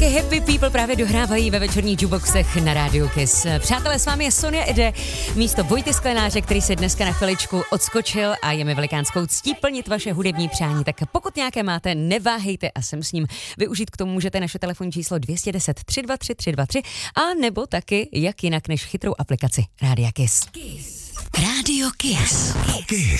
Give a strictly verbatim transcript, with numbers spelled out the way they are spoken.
taky Happy People právě dohrávají ve večerních jukeboxech na Rádiu Kiss. Přátelé, s vámi je Sonia Ede, místo Vojty Sklenáře, který se dneska na chviličku odskočil a je mi velikánskou ctí plnit vaše hudební přání. Tak pokud nějaké máte, neváhejte a sem s ním využít. K tomu můžete naše telefonní číslo dvě deset tři dva tři tři dva tři a nebo taky jak jinak než chytrou aplikaci Rádia Kiss. Kiss. Rádio Kiss. Kiss.